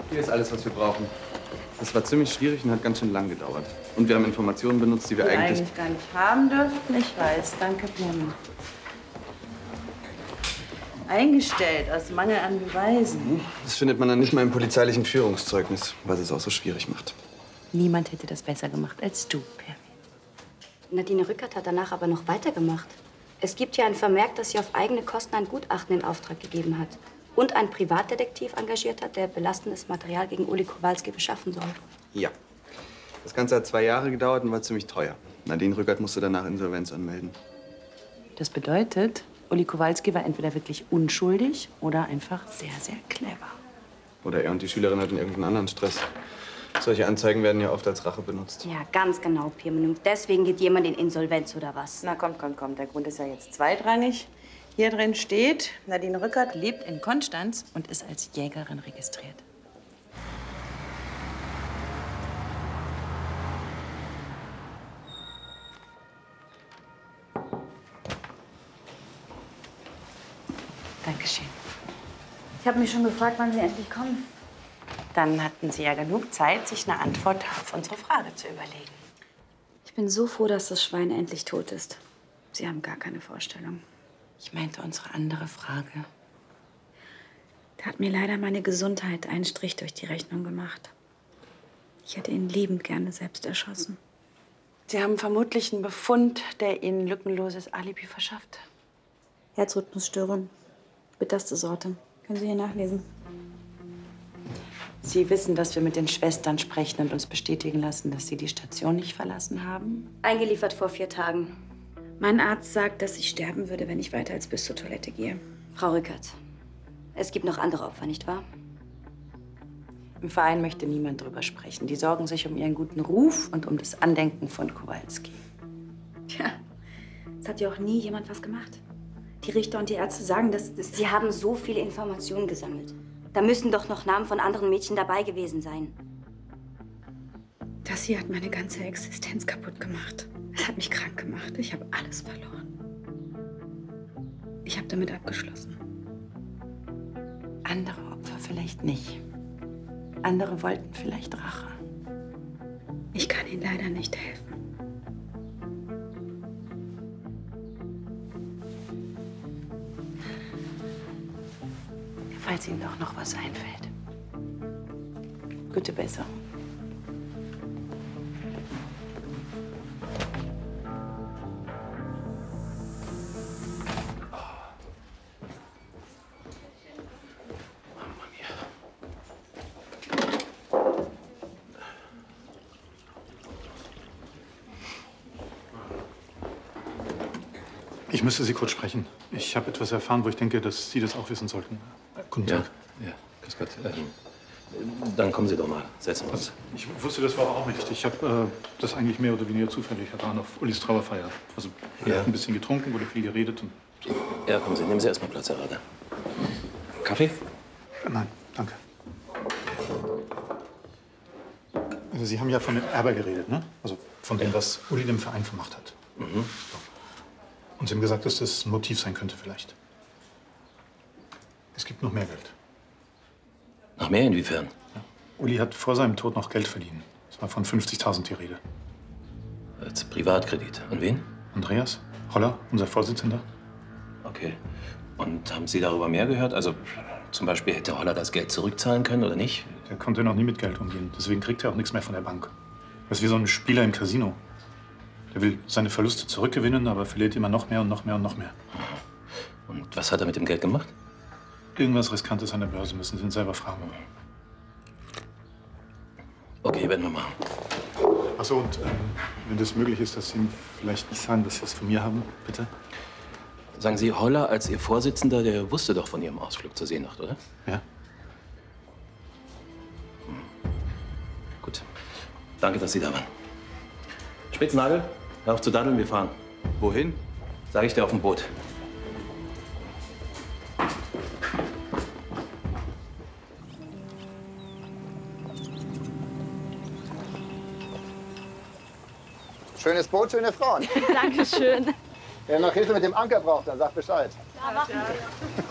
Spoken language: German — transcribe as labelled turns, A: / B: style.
A: Hier ist alles, was wir brauchen. Das war ziemlich schwierig und hat ganz schön lang gedauert. Und wir haben Informationen benutzt, die wir eigentlich
B: gar nicht haben dürften. Ich weiß. Danke, Pim. Eingestellt, aus Mangel an Beweisen.
A: Das findet man dann nicht mal im polizeilichen Führungszeugnis, was es auch so schwierig macht.
B: Niemand hätte das besser gemacht als du, Perry.
C: Nadine Rückert hat danach aber noch weitergemacht. Es gibt ja ein Vermerk, dass sie auf eigene Kosten ein Gutachten in Auftrag gegeben hat. Und einen Privatdetektiv engagiert hat, der belastendes Material gegen Uli Kowalski beschaffen soll.
A: Ja. Das Ganze hat 2 Jahre gedauert und war ziemlich teuer. Nadine Rückert musste danach Insolvenz anmelden.
B: Das bedeutet, Uli Kowalski war entweder wirklich unschuldig oder einfach sehr, sehr clever.
A: Oder er und die Schülerin hatten irgendeinen anderen Stress. Solche Anzeigen werden ja oft als Rache benutzt.
C: Ja, ganz genau, Pirmin. Und deswegen geht jemand in Insolvenz oder was?
B: Na, komm. Der Grund ist ja jetzt zweitrangig. Hier drin steht, Nadine Rückert lebt in Konstanz und ist als Jägerin registriert. Dankeschön.
C: Ich habe mich schon gefragt, wann Sie endlich kommen.
B: Dann hatten Sie ja genug Zeit, sich eine Antwort auf unsere Frage zu überlegen.
C: Ich bin so froh, dass das Schwein endlich tot ist. Sie haben gar keine Vorstellung.
B: Ich meinte unsere andere Frage.
C: Da hat mir leider meine Gesundheit einen Strich durch die Rechnung gemacht. Ich hätte ihn liebend gerne selbst erschossen.
B: Sie haben vermutlich einen Befund, der Ihnen lückenloses Alibi verschafft.
C: Herzrhythmusstörung. Bitterste Sorte. Können Sie hier nachlesen.
B: Sie wissen, dass wir mit den Schwestern sprechen und uns bestätigen lassen, dass Sie die Station nicht verlassen haben?
C: Eingeliefert vor 4 Tagen. Mein Arzt sagt, dass ich sterben würde, wenn ich weiter als bis zur Toilette gehe. Frau Rückert, es gibt noch andere Opfer, nicht wahr?
B: Im Verein möchte niemand drüber sprechen. Die sorgen sich um ihren guten Ruf und um das Andenken von Kowalski.
C: Tja, es hat ja auch nie jemand was gemacht. Die Richter und die Ärzte sagen, dass Sie haben so viele Informationen gesammelt. Da müssen doch noch Namen von anderen Mädchen dabei gewesen sein. Das hier hat meine ganze Existenz kaputt gemacht. Es hat mich krank gemacht. Ich habe alles verloren. Ich habe damit abgeschlossen.
B: Andere Opfer vielleicht nicht. Andere wollten vielleicht Rache.
C: Ich kann Ihnen leider nicht helfen.
B: Falls Ihnen doch noch was einfällt. Gute Besserung.
D: Ich müsste Sie kurz sprechen. Ich habe etwas erfahren, wo ich denke, dass Sie das auch wissen sollten. Guten Tag.
E: Ja, grüß Gott. Dann kommen Sie doch mal. Setzen wir uns.
D: Ich wusste das war auch nicht. Ich habe das eigentlich mehr oder weniger zufällig erfahren auf Ulis Trauerfeier. Also, er hat ein bisschen getrunken, wurde viel geredet und so.
E: Ja, kommen Sie. Nehmen Sie erstmal Platz, Herr Rader. Kaffee?
D: Nein, danke. Also, Sie haben ja von dem Erbe geredet, ne? Also von dem, was Uli dem Verein vermacht hat.
E: Mhm.
D: Und Sie haben gesagt, dass das ein Motiv sein könnte vielleicht. Es gibt noch mehr Geld.
E: Noch mehr inwiefern?
D: Ja. Uli hat vor seinem Tod noch Geld verliehen. Es war von 50.000 die Rede.
E: Als Privatkredit. An wen?
D: Andreas Holler, unser Vorsitzender.
E: Okay. Und haben Sie darüber mehr gehört? Also zum Beispiel hätte Holler das Geld zurückzahlen können oder nicht?
D: Der konnte noch nie mit Geld umgehen. Deswegen kriegt er auch nichts mehr von der Bank. Das ist wie so ein Spieler im Casino. Der will seine Verluste zurückgewinnen, aber verliert immer noch mehr und noch mehr und noch mehr.
E: Und was hat er mit dem Geld gemacht?
D: Irgendwas Riskantes an der Börse, müssen Sie ihn selber fragen.
E: Okay, werden wir machen.
D: Ach so, und wenn das möglich ist, dass Sie ihm vielleicht nicht sagen, dass Sie es von mir haben, bitte?
E: Sagen Sie, Holler als Ihr Vorsitzender, der wusste doch von Ihrem Ausflug zur Seenacht, oder?
D: Ja.
E: Gut. Danke, dass Sie da waren. Spitznagel, hör auf zu daddeln, wir fahren.
A: Wohin?
E: Sag ich dir auf dem Boot.
F: Schönes Boot, schöne Frauen.
C: Dankeschön.
F: Wer noch Hilfe mit dem Anker braucht, dann sagt Bescheid.
C: Ja, machen wir.